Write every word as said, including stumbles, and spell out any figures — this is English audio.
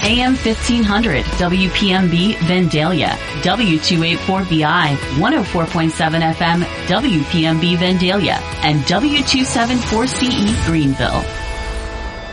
A M fifteen hundred, W P M B Vandalia, W two eighty-four B I, one oh four point seven F M, W P M B Vandalia, and W two seventy-four C E Greenville.